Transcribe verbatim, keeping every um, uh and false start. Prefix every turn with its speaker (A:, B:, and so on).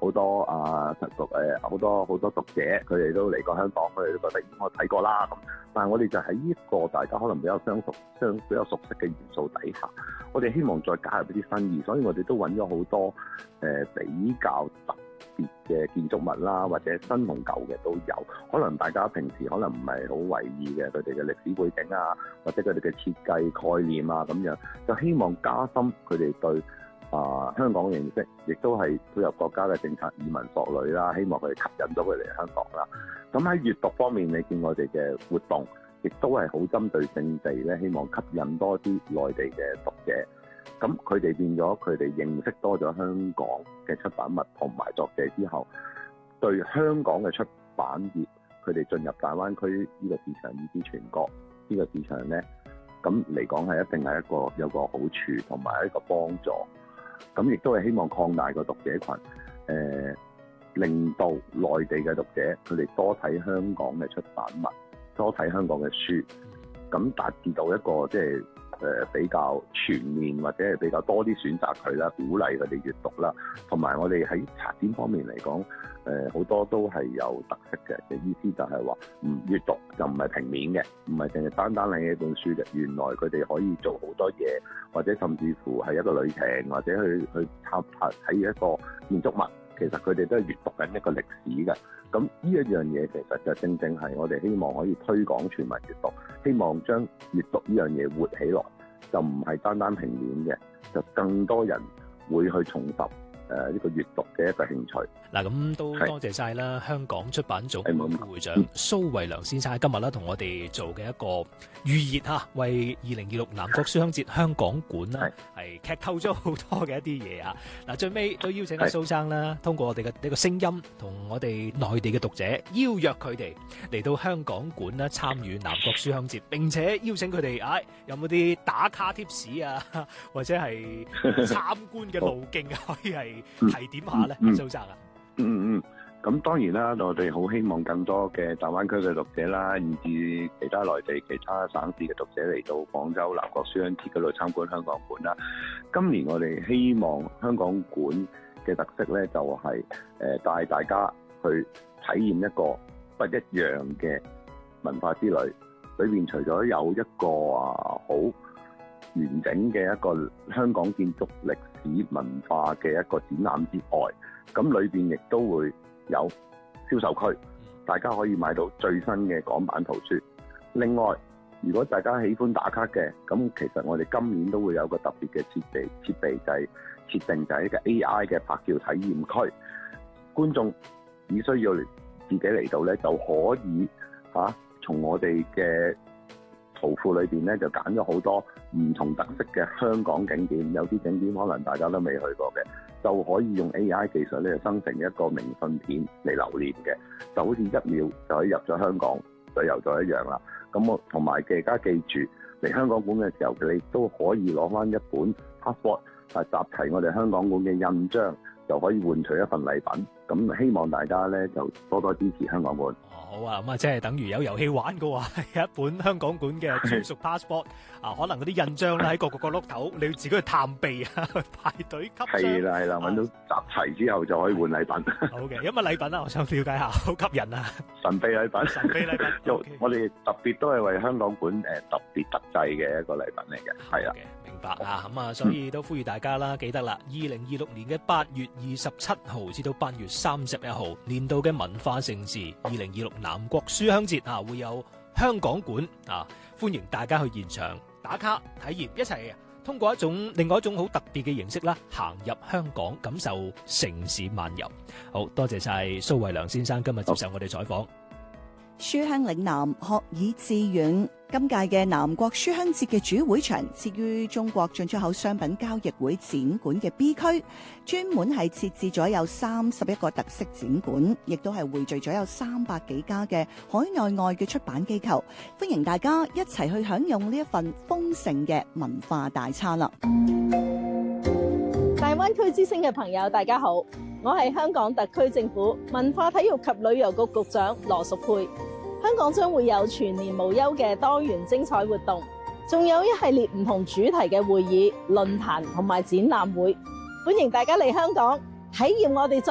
A: 好多啊讀誒好多好多讀者，佢哋都嚟過香港，佢哋都覺得我睇過啦咁。但係我哋就喺呢個大家可能比較相熟、相比較熟悉嘅元素底下，我哋希望再加入一啲新意，所以我哋都揾咗好多誒、呃、比較特別嘅建築物啦，或者新同舊嘅都有。可能大家平時可能唔係好為意嘅，佢哋嘅歷史背景啊，或者佢哋嘅設計概念啊咁樣，就希望加深佢哋對啊、呃、香港嘅認識，亦都係配合國家嘅政策，以民所旅啦，希望佢哋吸引到佢嚟香港啦。咁喺閱讀方面，你見我哋嘅活動，亦都係好針對性地咧，希望吸引多啲內地嘅讀者。咁佢哋變咗，佢哋認識多咗香港嘅出版物同埋作者之後，對香港嘅出版業，佢哋進入大灣區呢個市場以至全國呢個市場咧，咁嚟講係一定係一個有個好處同埋一個幫助。咁亦都係希望擴大個讀者群，誒、呃，令到內地嘅讀者佢哋多睇香港嘅出版物，多睇香港嘅書，咁達至到一個即係誒比較全面或者係比較多啲選擇佢啦，鼓勵佢哋閱讀啦。同埋我哋喺策展方面嚟講，誒、呃、好多都係有特色嘅。嘅意思就係話，唔閱讀就唔係平面嘅，唔係淨係單單領一本書嘅。原來佢哋可以做好多嘢，或者甚至乎係一個旅程，或者去去參睇一個建築物。其實佢哋都係閱讀緊一個歷史嘅。咁呢一樣嘢其實就正正係我哋希望可以推廣全民閱讀，希望將閱讀呢樣嘢活起來，就唔係單單平面嘅，就更多人會去重拾誒呢個閱讀嘅一個興趣。
B: 嗱，咁都多謝晒啦，香港出版總會副會長蘇慧良先生今日咧同我哋做嘅一個預熱嚇，為二零二六南國書香節香港館啦係劇透咗好多嘅一啲嘢啊！嗱，最尾都邀請阿蘇生啦，通過我哋嘅呢個聲音，同我哋內地嘅讀者邀約佢哋嚟到香港館啦，參與南國書香節，並且邀請佢哋，唉，有冇啲打卡貼士啊，或者係參觀嘅路徑可以係提點下咧，蘇生啊？
A: 嗯嗯嗯，咁當然啦，我哋好希望更多嘅大灣區嘅讀者啦，以至其他內地、其他省市嘅讀者嚟到廣州南國書香節嗰度參觀香港館啦。今年我哋希望香港館嘅特色咧，就係誒帶大家去體驗一個不一樣嘅文化之旅。裏邊除咗有一個啊好完整嘅一個香港建築歷史文化嘅一個展覽之外，咁裏邊亦都會有銷售區，大家可以買到最新嘅港版圖書。另外，如果大家喜歡打卡嘅，咁其實我哋今年都會有個特別嘅設備，設備就係設定就係一個 A I 嘅拍照體驗區。觀眾只需要自己嚟到咧，就可以嚇、啊、從我哋嘅圖庫裏邊咧，就揀咗好多唔同特色嘅香港景點，有啲景點可能大家都未去過嘅，就可以用 A I 技術咧生成一個明信片嚟留念嘅，就好似一秒就可以入咗香港旅遊咗一樣啦。咁我同埋嘅，大家記住嚟香港館嘅時候，你都可以攞翻一本 passport， 啊集齊我哋香港館嘅印章，就可以換取一份禮品。咁希望大家咧就多多支持香港館。
B: 好啊，咁啊，即係等於有遊戲玩嘅話，有一本香港館嘅專屬 passport 啊，可能嗰啲印章咧喺各個角落頭，你要自己去探秘啊，排隊吸。
A: 係啦係啦，揾到集齊之後就可以換禮品。
B: 好嘅，有乜禮品啊？我想了解下，好吸引啊！
A: 神秘禮品，
B: 神秘禮品。
A: Okay. 我哋特別都係為香港館誒特別特製嘅一個禮品嚟嘅，係啊。
B: 明白啊，咁啊，所以都呼籲大家啦，記得啦，二零二六年嘅八月二十七號至到八月三十一號，年度嘅文化盛事二零二六南國書香節啊，會有香港館啊，歡迎大家去現場打卡體驗，一齊通過一種另外一種好特別嘅形式啦，行入香港，感受城市漫遊。好多謝晒蘇慧良先生今日接受我哋採訪。
C: 書香嶺南，學以致遠。今屆嘅南國書香節嘅主會場設於中國進出口商品交易會展館嘅 B 區，專門係設置咗有三十一個特色展館，亦都係匯聚咗有三百幾家嘅海內外嘅出版機構，歡迎大家一齊去享用呢一份豐盛嘅文化大餐啦！
D: 大灣區之聲嘅朋友，大家好，我係香港特區政府文化體育及旅遊局局長羅淑佩。香港將會有全年無休嘅多元精彩活動，仲有一系列唔同主題嘅會議、論壇同埋展覽會，歡迎大家嚟香港體驗我哋